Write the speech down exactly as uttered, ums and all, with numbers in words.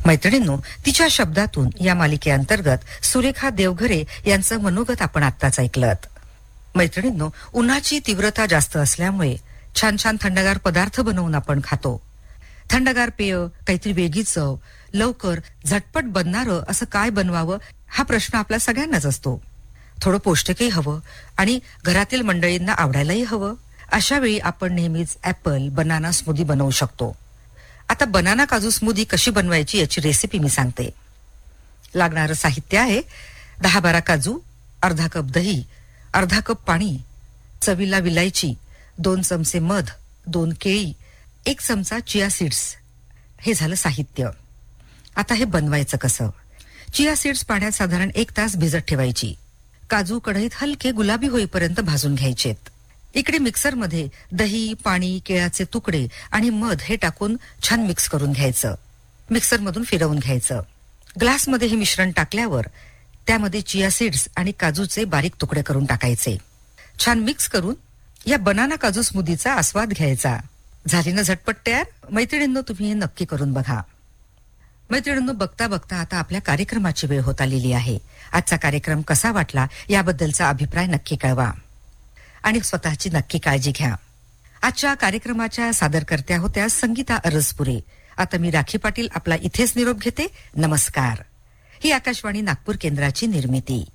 मैत्रिणींनो, तिच्या शब्दातून या मालिकेअंतर्गत सुरेखा देवघरे यांचं मनोगत आपण आत्ताच ऐकलं. मैत्रिणींनो, उन्हाची तीव्रता जास्त असल्यामुळे छान छान थंडगार पदार्थ बनवून आपण खातो. थंडगार पेय, काहीतरी वेगळी चव, लवकर झटपट बनणारं असं काय बनवावं हा प्रश्न आपल्या सगळ्यांनाच असतो. थोडं पौष्टिकही हवं आणि घरातील मंडळींना आवडायलाही हवं. अशा वेळी आपण नेहमीच ऍपल बनाना स्मूदी बनवू शकतो. आता बनाना काजू स्मूदी कशी बनवायची याची रेसिपी मी सांगते. लागणारं साहित्य आहे दहा बारा काजू, अर्धा कप दही, अर्धा कप पाणी, चवीला विलायची, दोन चमचे मध, दोन केळी, एक चमचा चिया सीड्स. हे झालं साहित्य. आता हे बनवायचं कसं? चिया सीड्स पाण्यात साधारण एक तास भिजत ठेवायची. काजू कढईत हलके गुलाबी होईपर्यंत भाजून घ्यायचेत. इकडे मिक्सरमध्ये दही, पाणी, केळाचे तुकडे आणि मध हे टाकून छान मिक्स करून घ्यायचं. मिक्सरमधून फिरवून घ्यायचं. ग्लासमध्ये हे मिश्रण टाकल्यावर त्यामध्ये चिया सीड्स आणि काजूचे बारीक तुकडे करून टाकायचे. छान मिक्स करून या बनाना काजू स्मूदीचा आस्वाद घ्यायचा. झाली ना झटपट तयार? मैत्रिणींनो, तुम्ही हे नक्की करून बघा. मैत्रिणींनो, बघता बघता आता आपल्या कार्यक्रमाची वेळ होत आलेली आहे. आजचा कार्यक्रम कसा वाटला याबद्दलचा अभिप्राय नक्की कळवा आणि स्वतःची नक्की काळजी घ्या. आजच्या कार्यक्रमाच्या सादरकर्त्या होत्या संगीता अरसपुरे. आता मी राखी पाटील आपला इथेच निरोप घेते. नमस्कार. ही आकाशवाणी नागपूर केंद्राची निर्मिती.